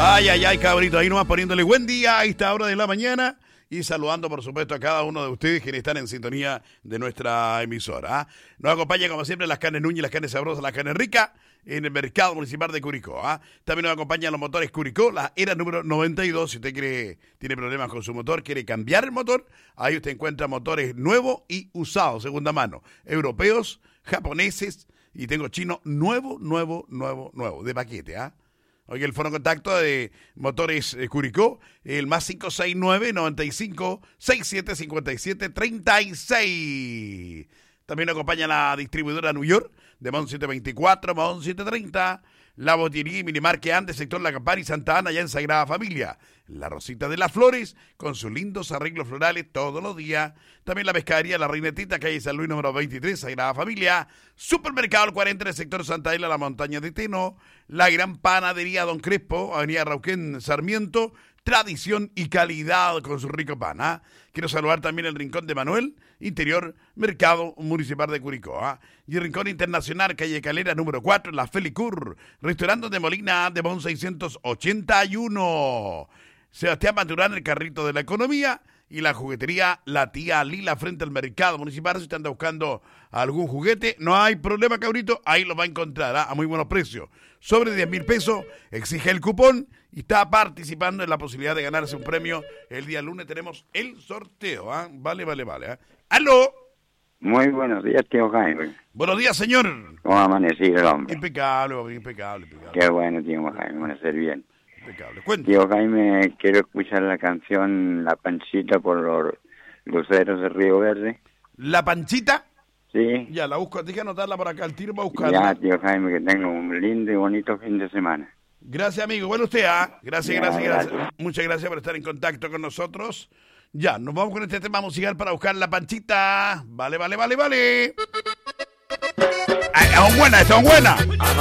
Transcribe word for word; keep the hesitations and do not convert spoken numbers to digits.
Ay, ay, ay, cabrito, ahí nomás poniéndole buen día a esta hora de la mañana y saludando, por supuesto, a cada uno de ustedes quienes están en sintonía de nuestra emisora. ¿eh? Nos acompaña, como siempre, las carnes Núñez, las carnes sabrosas, las carnes ricas en el mercado municipal de Curicó. ¿eh? También nos acompañan los motores Curicó, la era número noventa y dos. Si usted quiere, tiene problemas con su motor, quiere cambiar el motor, ahí usted encuentra motores nuevos y usados, segunda mano, europeos, japoneses, y tengo chino nuevo, nuevo, nuevo, nuevo, de paquete, ¿ah? ¿eh? Oye, el fono contacto de Motores eh, Curicó, el más cinco seis nueve, noventa y cinco, sesenta y siete, cincuenta y siete, treinta y seis. También nos acompaña la distribuidora New York, de Mon setecientos veinticuatro, Mon setecientos treinta, la botillería y minimarque Andes, sector La Campana y Santa Ana, allá en Sagrada Familia. La Rosita de las Flores, con sus lindos arreglos florales todos los días. También la pescadería La Reinetita, calle San Luis número veintitrés, Sagrada Familia. Supermercado El cuarenta, en el sector Santa Isla, la montaña de Teno. La gran panadería Don Crespo, avenida Rauquén Sarmiento. Tradición y calidad con su rico pan. ¿eh? Quiero saludar también el Rincón de Manuel, interior Mercado Municipal de Curicó. ¿eh? Y el Rincón Internacional, calle Calera número cuatro, en la Felicur, restaurante de Molina de Mon seiscientos ochenta y uno. Sebastián Maturán, el carrito de la economía, y la juguetería La Tía Lila frente al Mercado Municipal. Si usted anda buscando algún juguete, no hay problema, cabrito, ahí lo va a encontrar ¿eh? a muy buenos precios. Sobre diez mil pesos, exige el cupón y está participando en la posibilidad de ganarse un premio. El día lunes tenemos el sorteo. ¿eh? Vale, vale, vale. ¿eh? ¡Aló! Muy buenos días, tío Jaime. Buenos días, señor. ¿Cómo ha amanecido el hombre? Impecable, impecable, impecable. Qué bueno, tío Jaime, amanecer bien. Impecable. Cuente. Tío Jaime, quiero escuchar la canción La Panchita por los luceros de Río Verde. ¿La Panchita? Sí. Ya, la busco. Tienes que anotarla por acá. El tiro para buscarla. Ya, tío Jaime, que tenga un lindo y bonito fin de semana. Gracias, amigo. Bueno, usted, ¿ah? Gracias, Ya, gracias, gracias, gracias. Muchas gracias por estar en contacto con nosotros. Ya, nos vamos con este tema musical para buscar la Panchita. Vale, vale, vale, vale. Ay, son buenas, son buenas.